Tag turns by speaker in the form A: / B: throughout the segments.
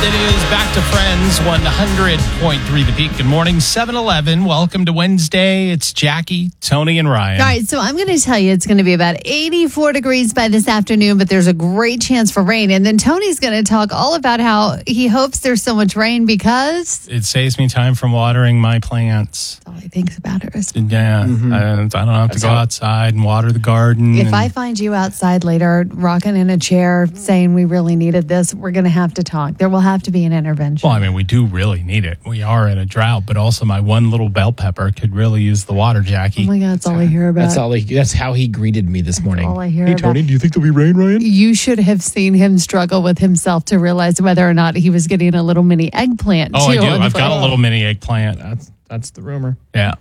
A: It is Back to Friends, 100.3 The Peak. Good morning, 7-Eleven. Welcome to Wednesday. It's Jackie, Tony, and Ryan.
B: All right, so I'm going to tell you it's going to be about 84 degrees by this afternoon, but there's a great chance for rain. And then Tony's going to talk all about how he hopes there's so much rain because
A: it saves me time from watering my plants.
B: that's all he thinks about it.
A: Yeah, I don't have to go outside and water the garden.
B: If I find you outside later, rocking in a chair, saying we really needed this, we're going to have to talk. There will have to be an intervention.
A: Well, I mean, we do really need it. We are in a drought, but also my one little bell pepper could really use the water, Jackie.
B: Oh my God, that's all I hear about.
C: That's how he greeted me this morning.
B: All I hear
C: Hey,
B: about.
C: Tony, do you think there'll be rain, Ryan?
B: You should have seen him struggle with himself to realize whether or not he was getting a little mini eggplant.
A: Oh, I
B: too,
A: do.
B: on the
A: I've got a
B: plate.
A: little mini eggplant.
C: That's the rumor.
A: Yeah.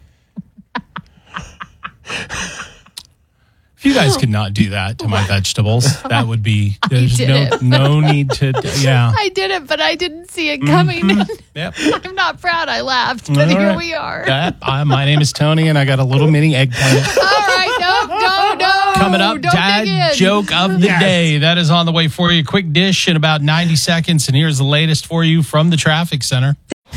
A: If you guys could not do that to my vegetables, that would be, there's no need to, yeah.
B: I did it, but I didn't see it coming.
A: Yep.
B: I'm not proud I laughed, but
A: All
B: here
A: right.
B: we are.
A: My name is Tony, and I got a little mini eggplant.
B: All right, no.
A: Coming up,
B: Don't dig
A: dad
B: in.
A: joke of the day. That is on the way for you. Quick dish in about 90 seconds, and here's the latest for you from the traffic center.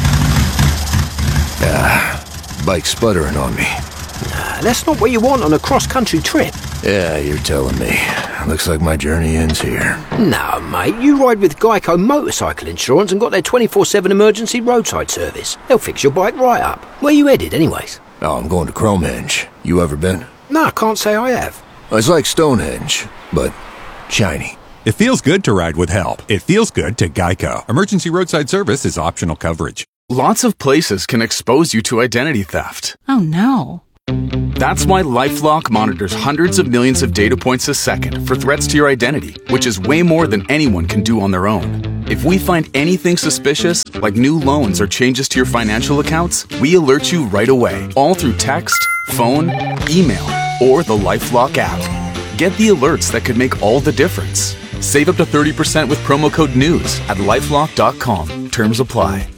D: Bike sputtering on me.
E: That's not what you want on a cross-country trip.
D: Yeah, you're telling me. Looks like my journey ends here.
E: No, mate, you ride with Geico Motorcycle Insurance and got their 24/7 emergency roadside service. They'll fix your bike right up. Where you headed, anyways?
D: Oh, I'm going to Cromehenge. You ever been?
E: No, I can't say I have.
D: It's like Stonehenge, but shiny.
F: It feels good to ride with help. It feels good to Geico. Emergency roadside service is optional coverage.
G: Lots of places can expose you to identity theft.
H: Oh no.
G: That's why LifeLock monitors hundreds of millions of data points a second for threats to your identity, which is way more than anyone can do on their own. If we find anything suspicious, like new loans or changes to your financial accounts, we alert you right away, all through text, phone, email, or the LifeLock app. Get the alerts that could make all the difference. Save up to 30% with promo code NEWS at LifeLock.com. Terms apply.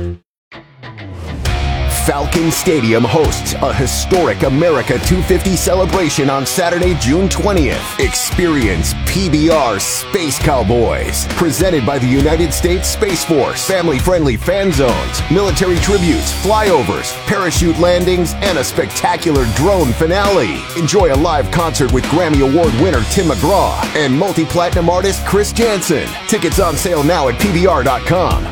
I: Falcon Stadium hosts a historic America 250 celebration on Saturday, June 20th. Experience PBR Space Cowboys, presented by the United States Space Force. Family-friendly fan zones, military tributes, flyovers, parachute landings, and a spectacular drone finale. Enjoy a live concert with Grammy Award winner Tim McGraw and multi-platinum artist Chris Jansen. Tickets on sale now at PBR.com.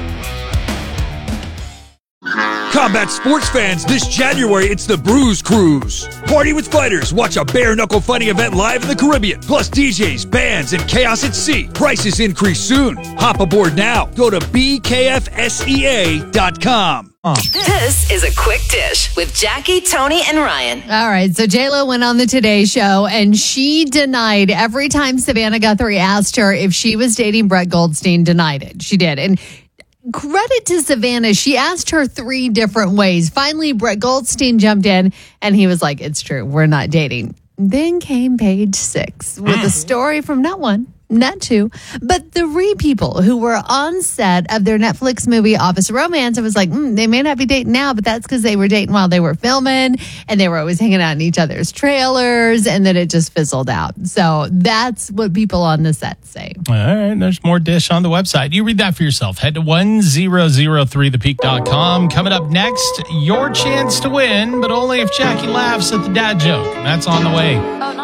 J: Combat sports fans, this January it's the Bruise Cruise. Party with fighters, watch a bare-knuckle fighting event live in the Caribbean. Plus DJs, bands, and chaos at sea. Prices increase soon. Hop aboard now. Go to bkfsea.com.
H: This is a quick dish with Jackie, Tony, and Ryan.
B: All right, so J-Lo went on the Today Show, and she denied every time Savannah Guthrie asked her if she was dating Brett Goldstein, denied it. She did, and credit to Savannah. She asked her 3 different ways. Finally, Brett Goldstein jumped in and he was like, it's true, we're not dating. Then came page 6 with a story from not 1, not 2, but 3 people who were on set of their Netflix movie Office Romance. It was like, they may not be dating now, but that's because they were dating while they were filming and they were always hanging out in each other's trailers, and then it just fizzled out. So that's what people on the set say.
A: All right, there's more dish on the website. You read that for yourself. Head to 1003thepeak.com. Coming up next, your chance to win, but only if Jackie laughs at the dad joke. That's on the way.